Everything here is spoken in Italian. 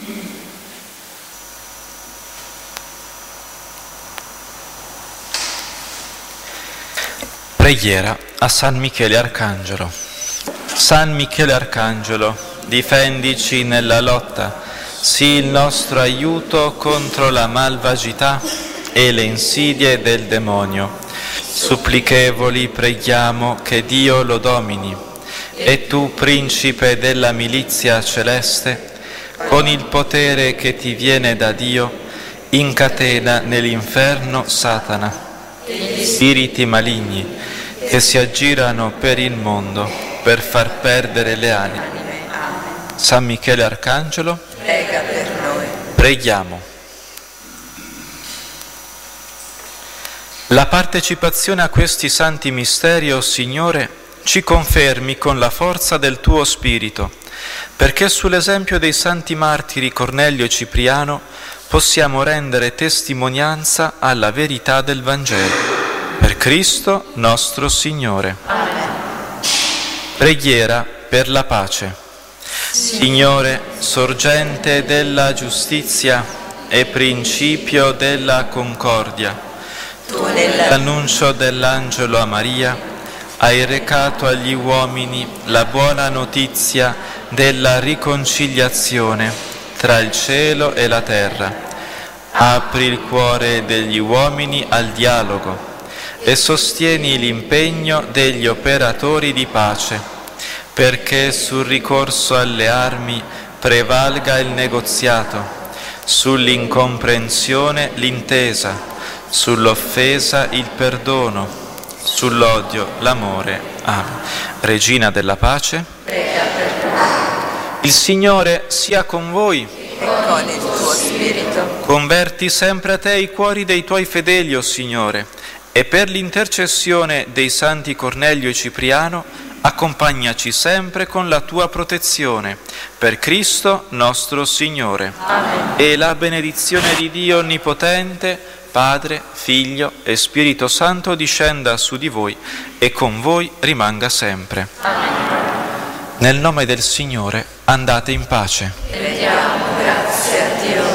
Preghiera a San Michele Arcangelo. San Michele Arcangelo, difendici nella lotta, sii il nostro aiuto contro la malvagità e le insidie del demonio. Supplichevoli preghiamo che Dio lo domini. E tu, principe della milizia celeste, con il potere che ti viene da Dio, incatena nell'inferno Satana, spiriti maligni che si aggirano per il mondo per far perdere le anime. San Michele Arcangelo, prega per noi. Preghiamo. La partecipazione a questi santi misteri, o Signore, ci confermi con la forza del tuo Spirito, perché sull'esempio dei santi martiri Cornelio e Cipriano possiamo rendere testimonianza alla verità del Vangelo. Per Cristo nostro Signore. Amen. Preghiera per la pace. Signore, sorgente della giustizia e principio della concordia, Tu nella l'annuncio dell'angelo a Maria hai recato agli uomini la buona notizia della riconciliazione tra il cielo e la terra. Apri il cuore degli uomini al dialogo e sostieni l'impegno degli operatori di pace, perché sul ricorso alle armi prevalga il negoziato, sull'incomprensione l'intesa, sull'offesa il perdono, sull'odio l'amore. Amen. Regina della pace, prega per noi. il Signore sia con voi. E con il tuo spirito. Converti sempre a te i cuori dei tuoi fedeli, o Signore, e per l'intercessione dei santi Cornelio e Cipriano accompagnaci sempre con la tua protezione. Per Cristo nostro Signore. Amen. E la benedizione di Dio Onnipotente, Padre, Figlio e Spirito Santo discenda su di voi e con voi rimanga sempre. Amen. Nel nome del Signore andate in pace. E vediamo, grazie.